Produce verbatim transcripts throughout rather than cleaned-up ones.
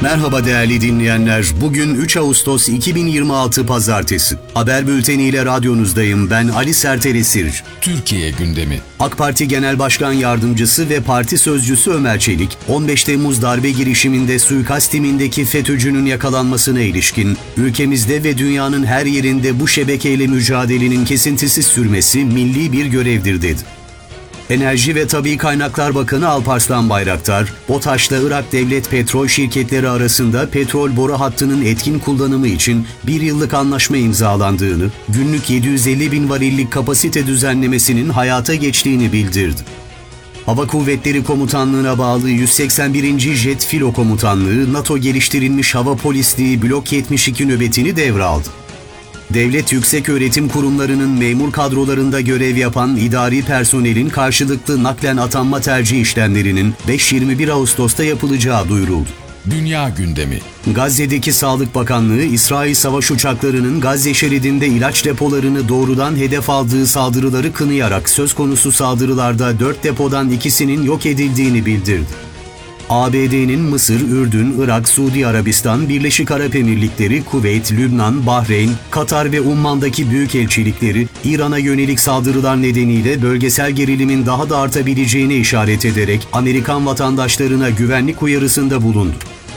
Merhaba değerli dinleyenler. Bugün üç Ağustos iki bin yirmi altı Pazartesi. Haber bülteniyle radyonuzdayım. Ben Ali Serter Esir. Türkiye gündemi. AK Parti Genel Başkan Yardımcısı ve Parti Sözcüsü Ömer Çelik, on beş Temmuz darbe girişiminde suikast timindeki FETÖ'cünün yakalanmasına ilişkin, ülkemizde ve dünyanın her yerinde bu şebekeyle mücadelenin kesintisiz sürmesi milli bir görevdir dedi. Enerji ve Tabii Kaynaklar Bakanı Alparslan Bayraktar, BOTAŞ'la Irak Devlet Petrol Şirketleri arasında petrol boru hattının etkin kullanımı için bir yıllık anlaşma imzalandığını, günlük yedi yüz elli bin varillik kapasite düzenlemesinin hayata geçtiğini bildirdi. Hava Kuvvetleri Komutanlığı'na bağlı yüz seksen birinci Jet Filo Komutanlığı, NATO geliştirilmiş hava polisliği Blok yetmiş iki nöbetini devraldı. Devlet yükseköğretim kurumlarının memur kadrolarında görev yapan idari personelin karşılıklı naklen atanma tercih işlemlerinin beş yirmi bir Ağustos'ta yapılacağı duyuruldu. Dünya gündemi. Gazze'deki Sağlık Bakanlığı, İsrail savaş uçaklarının Gazze şeridinde ilaç depolarını doğrudan hedef aldığı saldırıları kınayarak söz konusu saldırılarda dört depodan ikisinin yok edildiğini bildirdi. A B D'nin Mısır, Ürdün, Irak, Suudi Arabistan, Birleşik Arap Emirlikleri, Kuveyt, Lübnan, Bahreyn, Katar ve Umman'daki büyükelçilikleri, İran'a yönelik saldırılar nedeniyle bölgesel gerilimin daha da artabileceğine işaret ederek Amerikan vatandaşlarına güvenlik uyarısında bulundu.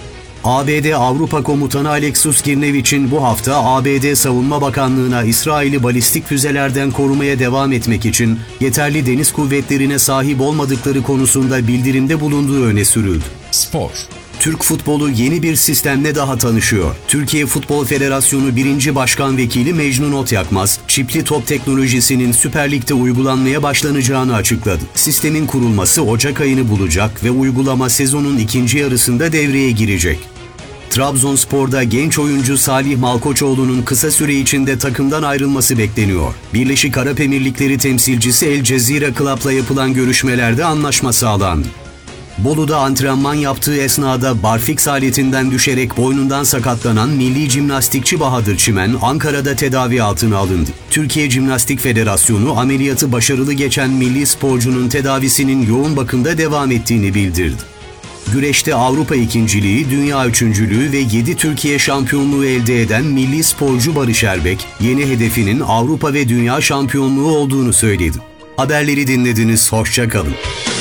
A B D Avrupa Komutanı Alexus Kirnevich'in bu hafta A B D Savunma Bakanlığı'na İsrail'i balistik füzelerden korumaya devam etmek için yeterli deniz kuvvetlerine sahip olmadıkları konusunda bildirimde bulunduğu öne sürüldü. Spor. Türk futbolu yeni bir sistemle daha tanışıyor. Türkiye Futbol Federasyonu birinci Başkan Vekili Mecnun Otyakmaz, çipli top teknolojisinin Süper Lig'de uygulanmaya başlanacağını açıkladı. Sistemin kurulması Ocak ayını bulacak ve uygulama sezonun ikinci yarısında devreye girecek. Trabzonspor'da genç oyuncu Salih Malkoçoğlu'nun kısa süre içinde takımdan ayrılması bekleniyor. Birleşik Arap Emirlikleri temsilcisi El Cezire Club'la yapılan görüşmelerde anlaşma sağlandı. Bolu'da antrenman yaptığı esnada barfiks aletinden düşerek boynundan sakatlanan milli jimnastikçi Bahadır Çimen, Ankara'da tedavi altına alındı. Türkiye Jimnastik Federasyonu ameliyatı başarılı geçen milli sporcunun tedavisinin yoğun bakımda devam ettiğini bildirdi. Güreşte Avrupa ikinciliği, dünya üçüncülüğü ve yedi Türkiye şampiyonluğu elde eden milli sporcu Barış Erbek, yeni hedefinin Avrupa ve dünya şampiyonluğu olduğunu söyledi. Haberleri dinlediniz, hoşça kalın.